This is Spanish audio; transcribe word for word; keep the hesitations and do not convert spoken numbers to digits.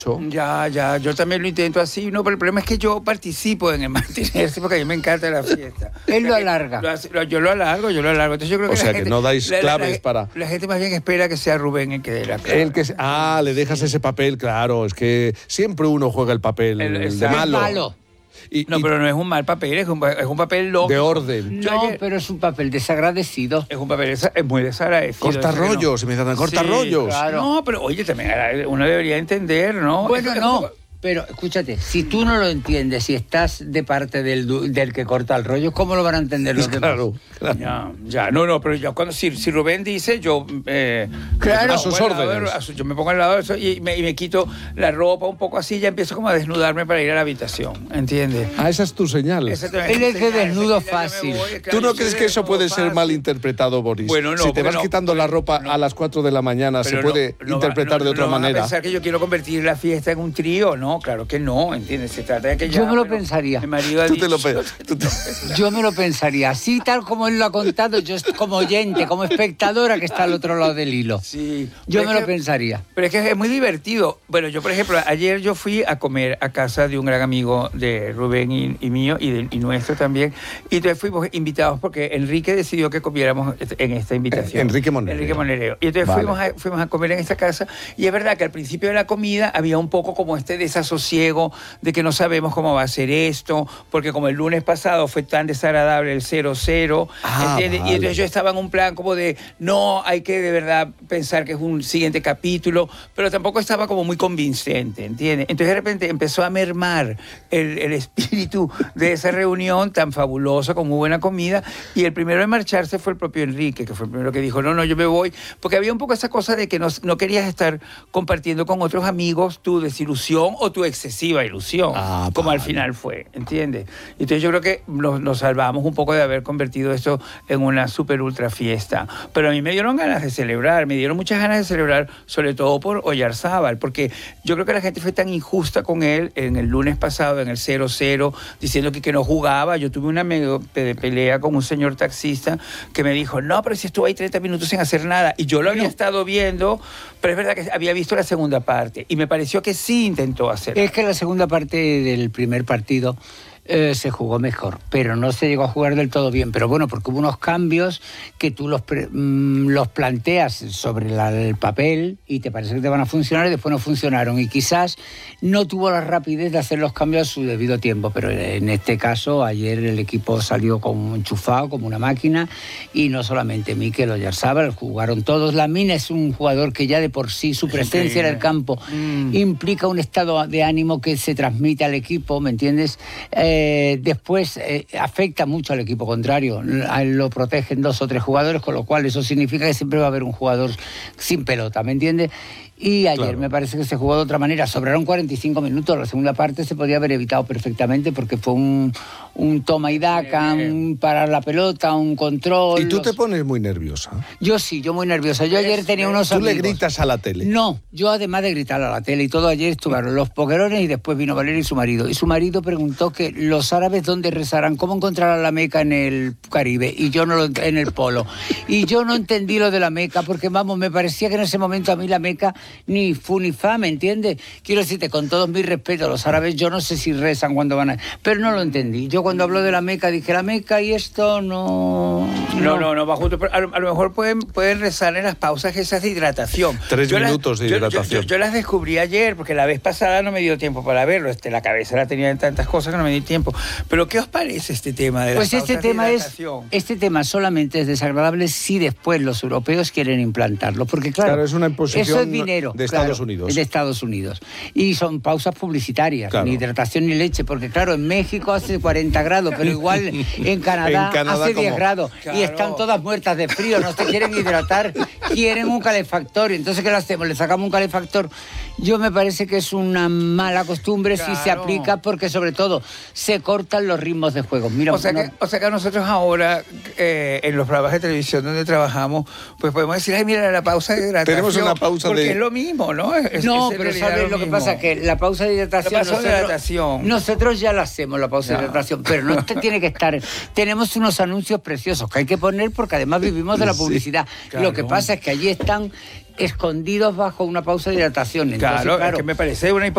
Ya, ya, yo también lo intento así, no, pero el problema es que yo participo en el mantenerse porque a mí me encanta la fiesta. Él lo alarga. Lo hace, lo, yo lo alargo, yo lo alargo. Entonces yo creo que o sea, la que gente, no dais la, claves la, para... La gente más bien espera que sea Rubén el que dé la clave. El que, ah, le dejas ese papel, claro, es que siempre uno juega el papel el, el de malo. malo. Y, no, y pero no es un mal papel, es un, es un papel lógico. De orden. No, ayer, pero es un papel desagradecido. Es un papel es muy desagradecido. Corta rollos, no. me dicen, corta sí, rollos. Claro. No, pero oye, también uno debería entender, ¿no? Bueno, es, no. Es, Pero escúchate, si tú no lo entiendes, si estás de parte del, del que corta el rollo, ¿cómo lo van a entender los demás? Claro, claro. Ya, ya, no, no, pero yo cuando si, si Rubén dice, yo eh, claro, a sus órdenes. Lado, a su, yo me pongo al lado de eso y me, y me quito la ropa un poco así, ya empiezo como a desnudarme para ir a la habitación, ¿entiendes? Ah, esa es tu señal. Él es de desnudo fácil. Voy, claro, ¿Tú no crees que eso puede fácil. ser mal interpretado, Boris? Bueno, no. Si te vas no, quitando la ropa no, a las cuatro de la mañana, ¿se puede no, no, interpretar no, de otra no manera? Van a pensar que yo quiero convertir la fiesta en un trío, no, claro que no. ¿Entiendes? Se trata de que yo ya, me lo bueno, pensaría. Mi marido ha ¿Tú dicho, te lo pe tú te... Yo me lo pensaría. Así tal como él lo ha contado, yo como oyente, como espectadora que está al otro lado del hilo. Sí. Yo me que, lo pensaría. Pero es que es muy divertido. Bueno, yo, por ejemplo, ayer yo fui a comer a casa de un gran amigo de Rubén y, y mío y, de, y nuestro también. Y entonces fuimos invitados porque Enrique decidió que comiéramos en esta invitación. Enrique Monereo. Enrique Monereo. Y entonces vale. fuimos, a, fuimos a comer en esta casa. Y es verdad que al principio de la comida había un poco como este desasosiego de que no sabemos cómo va a ser esto, porque como el lunes pasado fue tan desagradable el cero cero, ah, ¿entiendes? Vale. Y entonces yo estaba en un plan como de, no, hay que de verdad pensar que es un siguiente capítulo, pero tampoco estaba como muy convincente, ¿entiendes? Entonces de repente empezó a mermar el, el espíritu de esa reunión tan fabulosa, con muy buena comida, y el primero en marcharse fue el propio Enrique, que fue el primero que dijo, no, no, yo me voy, porque había un poco esa cosa de que no, no querías estar compartiendo con otros amigos tu desilusión o tu excesiva ilusión. Ah, como vale. al final fue, ¿entiendes? Entonces yo creo que nos, nos salvamos un poco de haber convertido esto en una super ultra fiesta. Pero a mí me dieron ganas de celebrar, me dieron muchas ganas de celebrar, sobre todo por Oyarzábal, porque yo creo que la gente fue tan injusta con él en el lunes pasado, en el cero cero, diciendo que, que no jugaba. Yo tuve una medio pelea con un señor taxista que me dijo, no, pero si estuvo ahí treinta minutos sin hacer nada. Y yo lo había estado viendo, pero es verdad que había visto la segunda parte y me pareció que sí intentó hacer. Es que la segunda parte del primer partido eh, se jugó mejor, pero no se llegó a jugar del todo bien. Pero bueno, porque hubo unos cambios que tú los, pre, mmm, los planteas sobre la, el papel y te parece que te van a funcionar y después no funcionaron. Y quizás no tuvo la rapidez de hacer los cambios a su debido tiempo, pero en este caso ayer el equipo salió como enchufado, como una máquina, y no solamente Mikel Oyarzábal, jugaron todos. Lamine es un jugador que ya de por sí su presencia en el campo mm. implica un estado de ánimo que se transmite al equipo, ¿me entiendes? Eh, Eh, después eh, afecta mucho al equipo contrario, lo protegen dos o tres jugadores, con lo cual eso significa que siempre va a haber un jugador sin pelota, ¿me entiendes? Y ayer claro. me parece que se jugó de otra manera. Sobraron cuarenta y cinco minutos. La segunda parte se podía haber evitado perfectamente porque fue un, un toma y daca, un parar la pelota, un control. ¿Y tú los... te pones muy nerviosa? Yo sí, yo muy nerviosa. Yo ayer tenía unos ¿Tú amigos. le gritas a la tele? No, yo además de gritar a la tele y todo, ayer estuvieron los poguerones y después vino Valeria y su marido. Y su marido preguntó que los árabes dónde rezarán, cómo encontrarán la Meca en el Caribe y yo no lo, en el Polo. Y yo no entendí lo de la Meca porque, vamos, me parecía que en ese momento a mí la Meca ni fu ni fa, ¿me entiendes? Quiero decirte, con todo mi respeto, los árabes yo no sé si rezan cuando van a... Pero no lo entendí. Yo cuando hablo de la Meca dije, la Meca y esto no... No, no, no va junto. Pero a, lo, a lo mejor pueden, pueden rezar en las pausas esas de hidratación. Tres yo minutos las, de hidratación. Yo, yo, yo, yo las descubrí ayer porque la vez pasada no me dio tiempo para verlo. Este, la cabeza la tenía en tantas cosas que no me dio tiempo. Pero ¿qué os parece este tema de las pues pausas este tema de hidratación? Es, este tema solamente es desagradable si después los europeos quieren implantarlo. Porque claro, claro es una imposición eso es dinero, de Estados claro, Unidos. De Estados Unidos. Y son pausas publicitarias, claro. ni hidratación ni leche. Porque claro, en México hace cuarenta grados, pero igual en Canadá, en Canadá hace como... diez grados. Claro. Y están todas muertas de frío, no se quieren hidratar, quieren un calefactor. Entonces, ¿qué le hacemos? ¿Le sacamos un calefactor? Yo me parece que es una mala costumbre claro. si se aplica, porque sobre todo se cortan los ritmos de juego. Mira, o, sea no... que, o sea que nosotros ahora, eh, en los programas de televisión donde trabajamos, pues podemos decir, ay, mira, la pausa de hidratación. Tenemos una pausa porque de... Porque es lo mismo, ¿no? Es, no, es pero ¿sabes lo, lo que pasa? Que la pausa de hidratación... La pausa nosotros, de hidratación. Nosotros ya la hacemos, la pausa ya. de hidratación, pero no te tiene que estar... Tenemos unos anuncios preciosos que hay que poner porque además vivimos de la publicidad. Sí, claro. Lo que pasa es que allí están escondidos bajo una pausa de hidratación. Entonces, claro, claro, es que me parece una